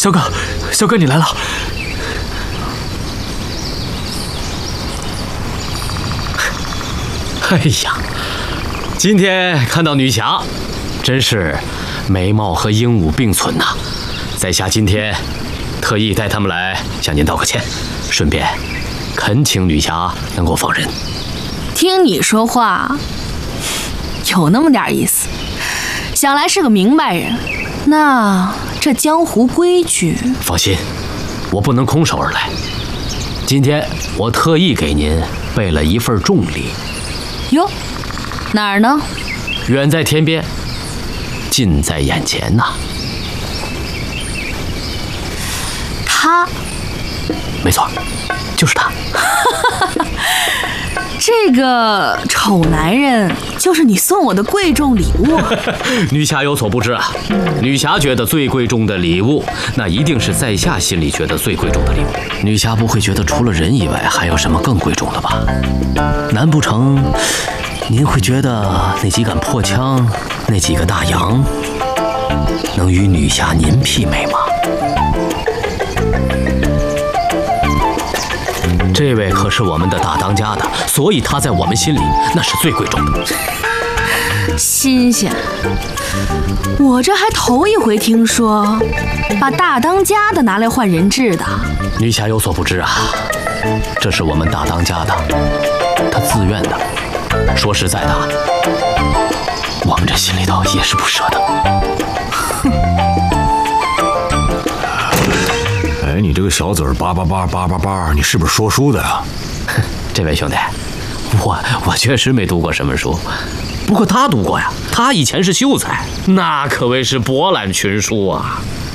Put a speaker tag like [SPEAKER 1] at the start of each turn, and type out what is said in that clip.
[SPEAKER 1] 小哥你来了。哎呀，今天看到女侠，真是美貌和英武并存呐！在下今天特意带他们来向您道个歉，顺便恳请女侠能够放人。
[SPEAKER 2] 听你说话，有那么点意思，想来是个明白人。那这江湖规矩，
[SPEAKER 1] 放心，我不能空手而来。今天我特意给您备了一份重礼。
[SPEAKER 2] 哟，哪儿呢？
[SPEAKER 1] 远在天边，近在眼前呐。
[SPEAKER 2] 他，
[SPEAKER 1] 没错，就是他。
[SPEAKER 2] 这个丑男人就是你送我的贵重礼物。
[SPEAKER 1] 女侠有所不知啊，女侠觉得最贵重的礼物，那一定是在下心里觉得最贵重的礼物。女侠不会觉得除了人以外还有什么更贵重的吧？难不成您会觉得那几杆破枪，那几个大洋，能与女侠您媲美吗？这位可是我们的大当家的，所以他在我们心里那是最贵重的。
[SPEAKER 2] 新鲜，我这还头一回听说把大当家的拿来换人质的。
[SPEAKER 1] 女侠有所不知啊，这是我们大当家的，他自愿的。说实在的，我们这心里头也是不舍的。
[SPEAKER 3] 哎，你这个小嘴儿叭叭叭叭叭叭，你是不是说书的呀？
[SPEAKER 1] 这位兄弟，我确实没读过什么书，不过他读过呀。他以前是秀才，那可谓是博览群书啊。